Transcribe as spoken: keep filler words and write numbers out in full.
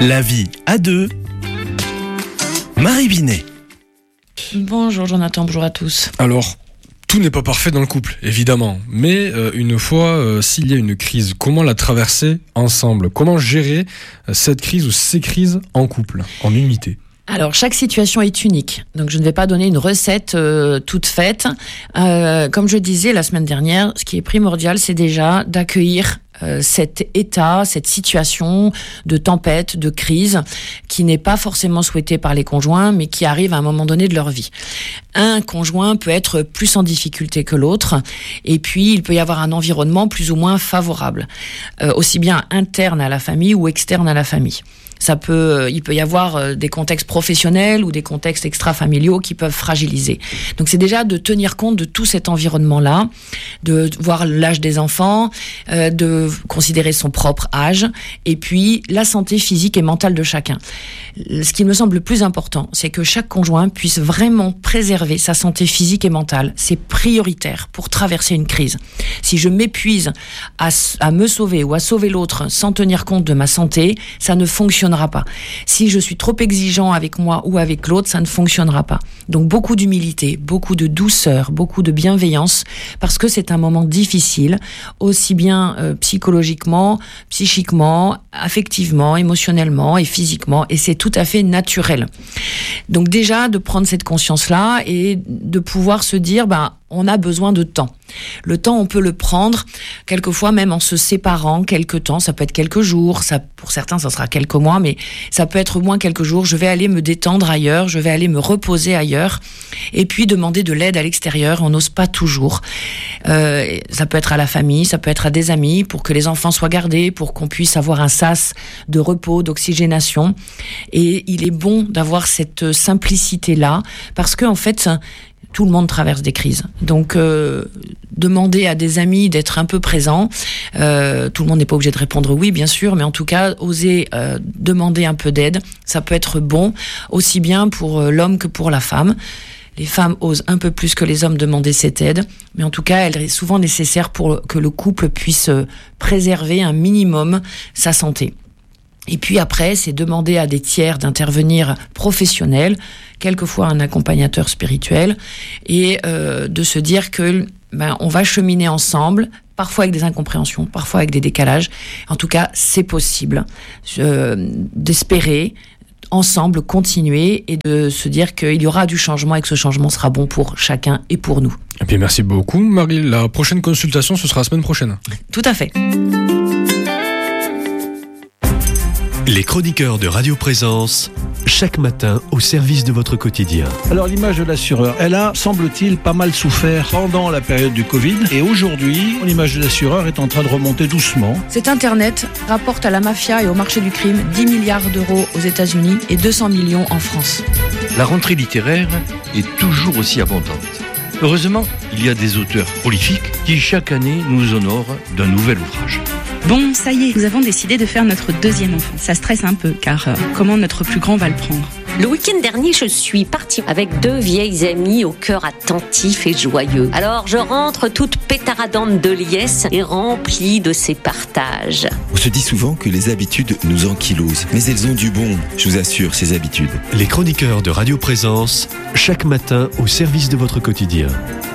La vie à deux. Marie Binet. Bonjour Jonathan, bonjour à tous. Alors, tout n'est pas parfait dans le couple, évidemment. Mais euh, une fois, euh, s'il y a une crise, comment la traverser ensemble ? Comment gérer euh, cette crise ou ces crises en couple, en unité ? Alors, chaque situation est unique. Donc, je ne vais pas donner une recette euh, toute faite. Euh, comme je disais la semaine dernière, ce qui est primordial, c'est déjà d'accueillir euh, cet état, cette situation de tempête, de crise, qui n'est pas forcément souhaitée par les conjoints, mais qui arrive à un moment donné de leur vie. Un conjoint peut être plus en difficulté que l'autre, et puis il peut y avoir un environnement plus ou moins favorable, euh, aussi bien interne à la famille ou externe à la famille. Ça peut, il peut y avoir des contextes professionnels ou des contextes extra-familiaux qui peuvent fragiliser. Donc c'est déjà de tenir compte de tout cet environnement-là, de voir l'âge des enfants, euh, de considérer son propre âge, et puis la santé physique et mentale de chacun. Ce qui me semble le plus important, c'est que chaque conjoint puisse vraiment préserver sa santé physique et mentale. C'est prioritaire pour traverser une crise. Si je m'épuise à, à me sauver ou à sauver l'autre sans tenir compte de ma santé, ça ne fonctionnera pas. Si je suis trop exigeant avec moi ou avec l'autre, ça ne fonctionnera pas. Donc beaucoup d'humilité, beaucoup de douceur, beaucoup de bienveillance, parce que c'est un moment difficile, aussi bien euh, psychologiquement, psychiquement, affectivement, émotionnellement et physiquement, et c'est tout à fait naturel. Donc déjà, de prendre cette conscience-là et de pouvoir se dire, ben, on a besoin de temps. Le temps, on peut le prendre, quelquefois même en se séparant quelques temps. Ça peut être quelques jours, ça, pour certains, ça sera quelques mois, mais ça peut être au moins quelques jours. Je vais aller me détendre ailleurs, je vais aller me reposer ailleurs, et puis demander de l'aide à l'extérieur. On n'ose pas toujours. Euh, ça peut être à la famille, ça peut être à des amis, pour que les enfants soient gardés, pour qu'on puisse avoir un sas de repos, d'oxygénation. Et il est bon d'avoir cette simplicité-là, parce que en fait, tout le monde traverse des crises. Donc, euh, demander à des amis d'être un peu présents. Euh, tout le monde n'est pas obligé de répondre oui, bien sûr, mais en tout cas, oser euh, demander un peu d'aide, ça peut être bon, aussi bien pour euh, l'homme que pour la femme. Les femmes osent un peu plus que les hommes demander cette aide, mais en tout cas, elle est souvent nécessaire pour que le couple puisse préserver un minimum sa santé. Et puis après, c'est demander à des tiers d'intervenir professionnels, quelquefois un accompagnateur spirituel, et euh, de se dire que ben, on va cheminer ensemble, parfois avec des incompréhensions, parfois avec des décalages. En tout cas, c'est possible euh, d'espérer ensemble continuer et de se dire qu'il y aura du changement et que ce changement sera bon pour chacun et pour nous. Et puis merci beaucoup, Marie. La prochaine consultation, ce sera la semaine prochaine. Tout à fait. Les chroniqueurs de Radio Présence, chaque matin au service de votre quotidien. Alors l'image de l'assureur, elle a, semble-t-il, pas mal souffert pendant la période du Covid. Et aujourd'hui, l'image de l'assureur est en train de remonter doucement. Cet Internet rapporte à la mafia et au marché du crime dix milliards d'euros aux États-Unis et deux cents millions en France. La rentrée littéraire est toujours aussi abondante. Heureusement, il y a des auteurs prolifiques qui chaque année nous honorent d'un nouvel ouvrage. Bon, ça y est, nous avons décidé de faire notre deuxième enfant. Ça stresse un peu, car euh, comment notre plus grand va le prendre ? Le week-end dernier, je suis partie avec deux vieilles amies au cœur attentif et joyeux. Alors, je rentre toute pétaradante de liesse et remplie de ces partages. On se dit souvent que les habitudes nous ankylosent, mais elles ont du bon, je vous assure, ces habitudes. Les chroniqueurs de Radio Présence, chaque matin au service de votre quotidien.